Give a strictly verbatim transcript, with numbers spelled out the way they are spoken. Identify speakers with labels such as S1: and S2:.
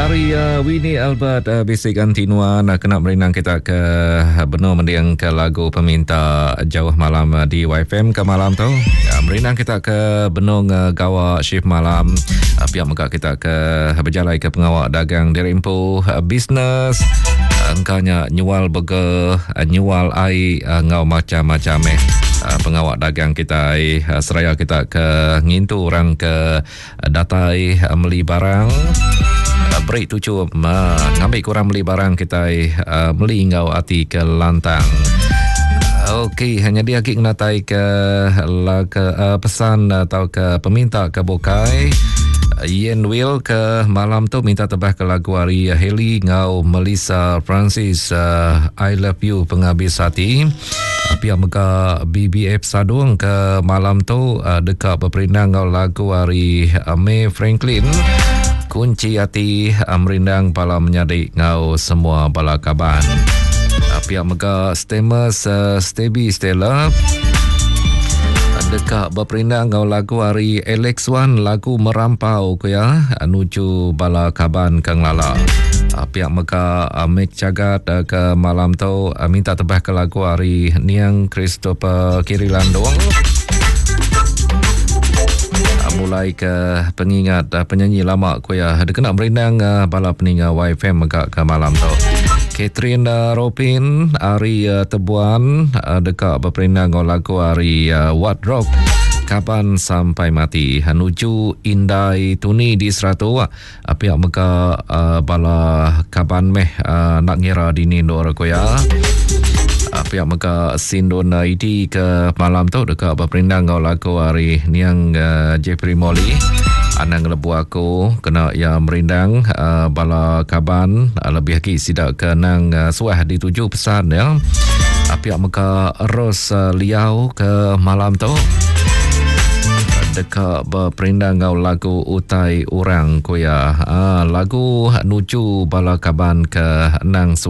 S1: Hari uh, Winnie Albert uh, Bisik Antinuan uh, kena berenang kita ke uh, benar mendiang ke lagu peminta jauh malam uh, di Y F M ke malam tu. Uh, berenang kita ke benung uh, gawa shift malam. Uh, pihak muka kita ke uh, berjalan ke pengawal dagang di Rempo uh, bisnes. Uh, engkanya nyual burger, uh, nyual air, uh, ngau macam-macam eh. Uh, pengawal dagang kita uh, seraya kita ke ngintu orang ke uh, datai uh, meli barang. Uh, break tujuh uh, ngambil kurang beli barang kita uh, beli ngau hati ke lantang. Uh, Okey, hanya dia kik natai ke, la, ke uh, pesan atau ke peminta ke Bokai. uh, Ian Will ke malam tu minta tebah ke lagu hari uh, Haley ngau Melissa Francis uh, I Love You Penghabis Hati. uh, Pihak mega B B F Sadung ke malam tu uh, dekat berperindang ngau lagu hari uh, May Franklin Kunci Hati Merindang Pala Menyadik Ngau Semua Bala Kaban. Pihak mega Stemus uh, Stebi Stella dekat berperindang ngau lagu hari Alex Wan lagu Merampau ku ya nuju Bala Kaban Kang Lala. Pihak mega uh, Mek Cagat uh, ke malam tu uh, minta tebah ke lagu hari Niang Christopher Kirilandong. Mulai ke pengingat uh, penyanyi lama kuya ada kena berenang uh, bala peninga Y F M agak ke malam tu. Catherine uh, Robin Ari uh, Tebuan uh, dekat berperenang lagu Ari uh, What Rock Kapan Sampai Mati Hanuju Indai Tuni di Serato. uh, pihak mega uh, bala kaban meh uh, nak ngira di Nindor kuya. Uh, pihak mega Sindon I D ke malam tu dekat berperindang ngau lagu hari Niang uh, Jeffrey Molly anang lebu aku kena yang merindang uh, bala kaban uh, lebih lagi sidak ke nang uh, suah dituju pesan ya. Uh, pihak mega Ros uh, Liau ke malam tu dekat berperindang ngau lagu Utai Orang kuya uh, lagu nuju bala kaban ke nang